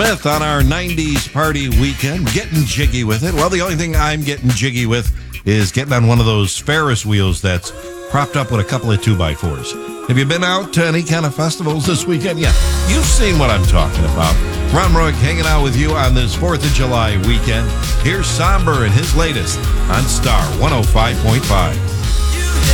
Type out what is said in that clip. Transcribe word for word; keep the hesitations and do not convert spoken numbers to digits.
Smith on our nineties party weekend, getting jiggy with it. Well, the only thing I'm getting jiggy with is getting on one of those Ferris wheels that's propped up with a couple of two by fours. Have you been out to any kind of festivals this weekend? Yeah, you've seen what I'm talking about. Ron Roig hanging out with you on this fourth of July weekend. Here's Somber and his latest on Star one oh five point five.